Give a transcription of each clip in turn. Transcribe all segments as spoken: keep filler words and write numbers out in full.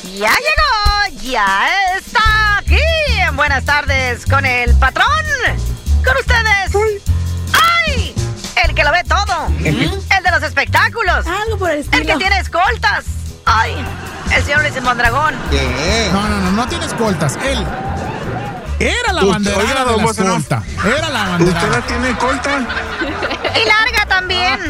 Ya llegó, ya está aquí. Buenas tardes con el patrón. Con ustedes. ¡Ay! El que lo ve todo. El de los espectáculos. Algo por el estilo. El que tiene escoltas. ¡Ay! El señor Luis Mondragón. ¿Qué? No, no, no, no tiene escoltas. Él era la bandera de la escolta. Era la bandera. ¿Usted la tiene corta? Y larga también.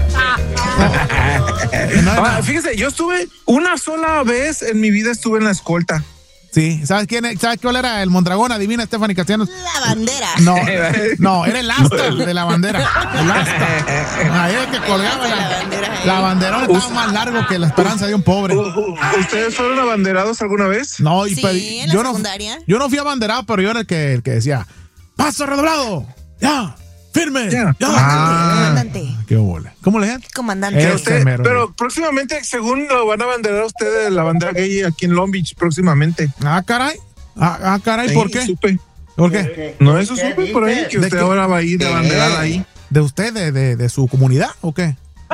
Ah, fíjese, yo estuve una sola vez en mi vida estuve en la escolta. Sí, ¿sabes quién? ¿Sabes cuál era el Mondragón? Adivina, Stephanie Castellanos. La bandera. No, no, era el asta de la bandera. El asta. Ahí era que colgaba la, La bandera ahí. la bandera estaba más largo que la esperanza de un pobre. ¿Ustedes fueron abanderados alguna vez? No, y Sí, pedí- en la yo no, secundaria. yo no fui abanderado, pero yo era el que, el que decía, paso redoblado, ya, firme, Ya. ya. Ah. Comandante. Qué bola. ¿Cómo le decían? Comandante. Eh, Usted- Ese mero. pero próximamente, según lo van a abanderar ustedes, la bandera gay aquí en Long Beach próximamente. Ah, caray. Ah, ah, caray, ¿por Sí, qué? Supe. ¿Por qué? ¿No eso supe por ahí? Que ¿De usted qué? ahora va a ir de ¿Qué? abanderada ahí. ¿De usted, de, de, de su comunidad o qué?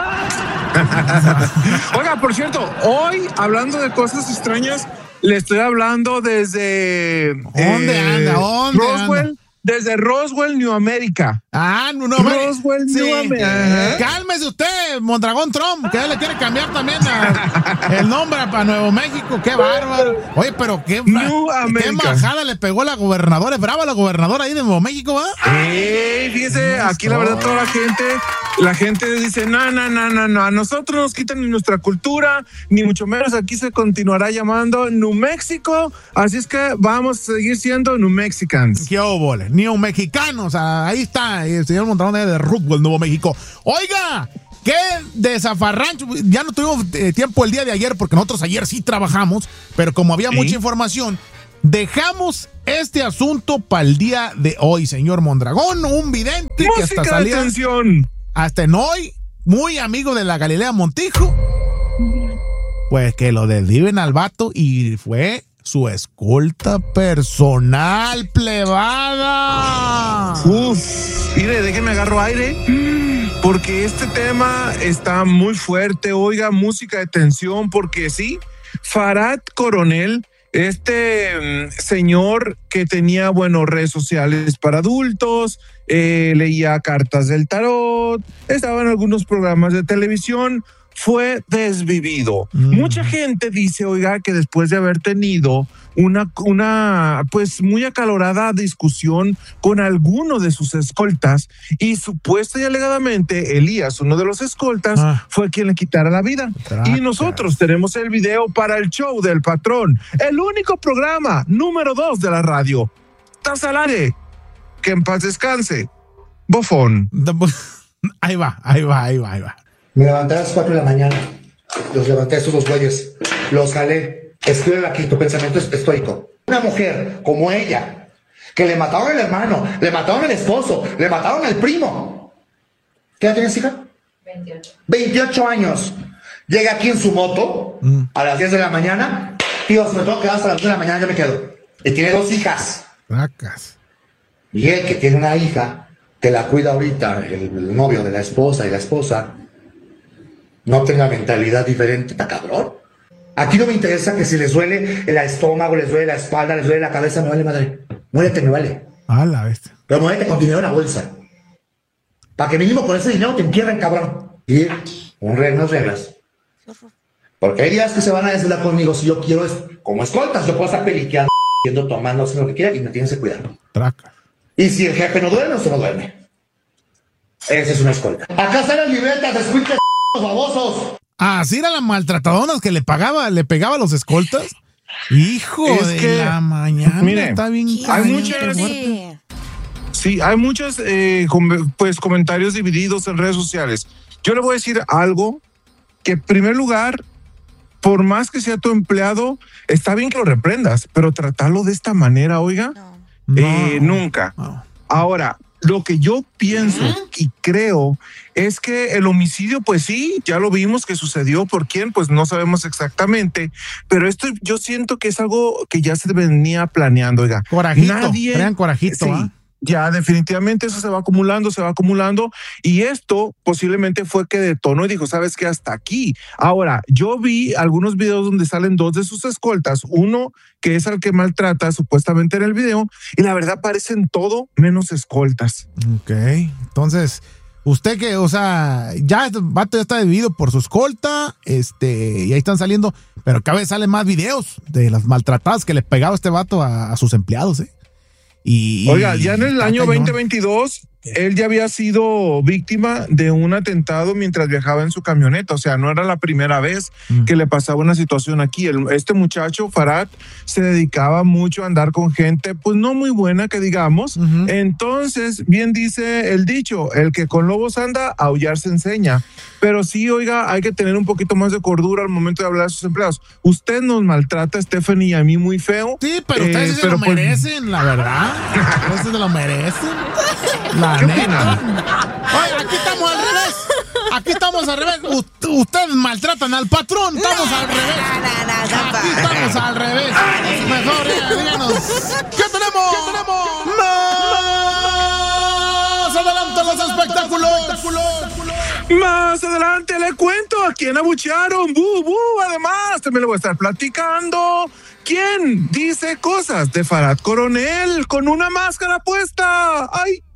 Oiga, por cierto, hoy, hablando de cosas extrañas, le estoy hablando desde... ¿Dónde anda? ¿Dónde Roswell, anda? desde Roswell, New America. Ah, no, no. Roswell, sí. New America. Cálmese usted, Mondragón Trump, que él le quiere cambiar también a- el nombre para Nuevo México. Qué bárbaro. Oye, pero qué, New qué America. majada le pegó la gobernadora. Es brava la gobernadora ahí de Nuevo México, ¿va? Ey, fíjese, aquí la verdad toda la gente, la gente dice, no, no, no, no, no, a nosotros nos quitan ni nuestra cultura, ni mucho menos aquí se continuará llamando New México, así es que vamos a seguir siendo New Mexicans. Qué óvole, New Mexicanos. Ah, ahí está el señor Mondragón de Roswell, Nuevo México. Oiga, qué desafarrancho. Ya no tuvimos eh, tiempo el día de ayer porque nosotros ayer sí trabajamos, pero como había ¿Sí? mucha información, dejamos este asunto para el día de hoy, señor Mondragón, un vidente que hasta Música de salía atención. hasta en hoy, muy amigo de la Galilea Montijo, pues que lo desviven al vato y fue su escolta personal, plebada. Uf, mire, déjeme agarro aire, porque este tema está muy fuerte. Oiga, música de tensión, porque sí, Farad Coronel, este mm, señor que tenía, bueno, redes sociales para adultos, eh, leía cartas del tarot, estaba en algunos programas de televisión, fue desvivido. Mm. Mucha gente dice, oiga, que después de haber tenido una, una, pues muy acalorada discusión con alguno de sus escoltas y supuesta y alegadamente Elías, uno de los escoltas, Ah. fue quien le quitara la vida. Tracas. Y nosotros tenemos el video para el show del patrón, el único programa número dos de la radio. Estás al aire. Que en paz descanse. Bofón. Ahí va, ahí va, ahí va, ahí va. Me levanté a las cuatro de la mañana, los levanté a esos dos güeyes, los jalé, escribe aquí, tu pensamiento es estoico. Una mujer como ella, que le mataron al hermano, le mataron al esposo, le mataron al primo. ¿Qué edad tienes, hija? veintiocho. veintiocho años. Llega aquí en su moto, Mm. a las diez de la mañana, tío, si me tengo que quedar hasta las diez de la mañana, yo me quedo. Y tiene dos hijas. Tracas. Y él, que tiene una hija, que la cuida ahorita, el, el novio de la esposa y la esposa, no tenga mentalidad diferente, está cabrón. Aquí no me interesa que si les duele el estómago, les duele la espalda, les duele la cabeza, me vale madre. Muérete, me vale. A la bestia. Pero muérete con dinero en la bolsa. Para que mínimo con ese dinero te entierren, cabrón. Y un reglas, reglas. Porque hay días que se van a desvelar conmigo si yo quiero, es, como escoltas, yo puedo estar peliqueando, yendo, tomando, haciendo lo que quiera y me tienes que cuidar. Tracas. Y si el jefe no duerme, usted no duerme. Esa es una escolta. Acá están las libretas, escuchen, babosos. Así eran las maltratadonas que le pagaba, le pegaba a los escoltas. Hijo Es de que, la mañana. mire, está bien hay cañón, muchas- qué fuerte. Sí, hay muchos eh, com- pues, comentarios divididos en redes sociales. Yo le voy a decir algo que, en primer lugar, por más que sea tu empleado, está bien que lo reprendas, pero tratarlo de esta manera, oiga, No. eh, nunca. No. Ahora, lo que yo pienso y creo es que el homicidio, pues sí, ya lo vimos que sucedió. ¿Por quién? Pues no sabemos exactamente. Pero esto yo siento que es algo que ya se venía planeando, oiga. Corajito. Nadie- Traían corajito, Sí. ¿ah? Ya definitivamente eso se va acumulando, se va acumulando y esto posiblemente fue que detonó y dijo, ¿sabes qué? Hasta aquí. Ahora, yo vi algunos videos donde salen dos de sus escoltas, uno que es al que maltrata supuestamente en el video y la verdad parecen todo menos escoltas. Ok, entonces, usted que, o sea, ya este vato ya está dividido por su escolta, este, y ahí están saliendo, pero cada vez salen más videos de las maltratadas que le pegaba este vato a, a sus empleados, ¿eh? Y, Oiga, ya en el año cañón. veinte veintidós, él ya había sido víctima de un atentado mientras viajaba en su camioneta. O sea, no era la primera vez mm. que le pasaba una situación aquí. El, este muchacho, Farad, se dedicaba mucho a andar con gente, pues no muy buena, que digamos. Uh-huh. Entonces, bien dice el dicho, el que con lobos anda, a aullar se enseña. Pero sí, oiga, hay que tener un poquito más de cordura al momento de hablar a sus empleados. Usted nos maltrata, Stephanie, y a mí muy feo. Sí, pero ustedes eh, sí se lo pues, merecen, la verdad. Ustedes se lo merecen. La ¿Qué neta. opinan? Oye, aquí estamos al revés. Aquí estamos al revés. U- ustedes maltratan al patrón. Estamos no, al revés. No, no, no, no, aquí estamos al revés. Mejor, ya, díganos. ¿Qué tenemos? ¿Qué tenemos? Más adelante los espectáculos. Más adelante le cuento a quién abuchearon. Bu, bu. Además, también le voy a estar platicando quién dice cosas de Farad Coronel con una máscara puesta. ¡Ay!